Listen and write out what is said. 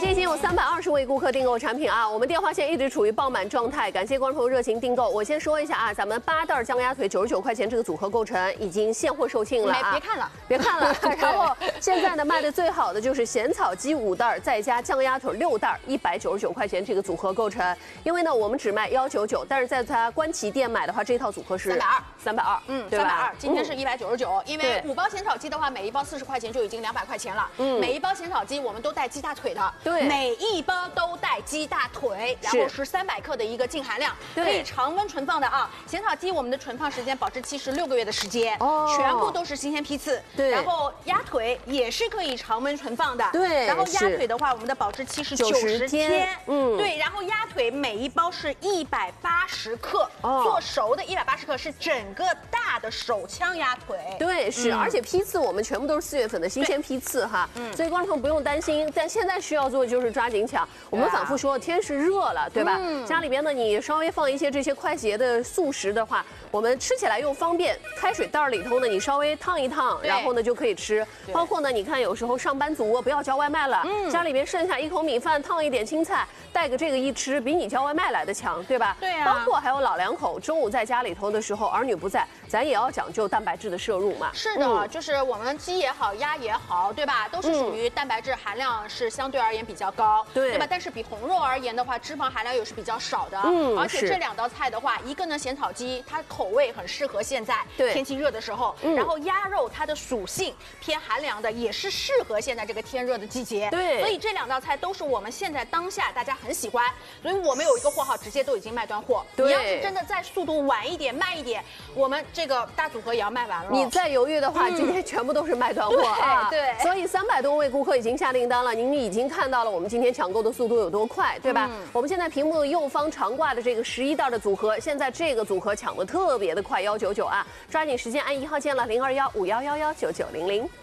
这已经有320位顾客订购产品啊，我们电话线一直处于爆满状态，感谢观众热情订购。我先说一下啊，咱们8袋酱鸭腿99块钱这个组合构成已经现货售罄了啊，别看了。然后现在呢卖的最好的就是咸草鸡5袋，再加酱鸭腿6袋，199块钱这个组合构成。因为呢我们只卖199，但是在它官旗店买的话，这套组合是320，对吧 ？320，今天是199，因为5包咸草鸡的话，每一包40块钱就已经200块钱了。每一包咸草鸡我们都带鸡大腿的， 对， 每一包都带鸡大腿，然后是300克的一个净含量，可以常温存放的啊。咸草鸡我们的存放时间保质期是6个月的时间，全部都是新鲜批次。对，然后鸭腿也是可以常温存放的，对。然后鸭腿的话，我们的保质期是90天，对。然后鸭腿每一包是180克，做熟的180克是整个大的手枪鸭腿， 对，是，而且批次我们全部都是4月份的新鲜批次哈，所以观众不用担心。但现在需要做的就是抓紧抢。我们反复说，天是热了，对吧？家里边呢，你稍微放一些这些快捷的速食的话，我们吃起来又方便。开水袋里头呢，你稍微烫一烫，然后呢就可以吃。包括呢，你看有时候上班族不要叫外卖了，家里边剩下1口米饭，烫一点青菜，带个这个一吃，比你叫外卖来的强，对吧？ 对啊。 包括还有老两口中午在家里头的时候，儿女不在，咱也要讲究蛋白质的摄入嘛。 是的，就是我们鸡也好，鸭也好，对吧？都是属于蛋白质含量是相对而言比较高，对吧？但是比红肉而言的话，脂肪含量又是比较少的。而且这2道菜的话，一个呢咸草鸡，它口味很适合现在天气热的时候，然后鸭肉它的属性偏寒凉的，也是适合现在这个天热的季节。对，所以这2道菜都是我们现在当下大家很喜欢，所以我们有一个货号直接都已经卖断货。你要是真的再速度晚一点、慢一点，我们这个大组合也要卖完了。 你再犹豫的话，今天全部都是卖断货啊！对，所以300多位顾客已经下订单了，您已经看到了我们今天抢购的速度有多快，对吧？我们现在屏幕右方长挂的这个11袋的组合，现在这个组合抢的特别的快，199啊！抓紧时间按1号键了，0215111990。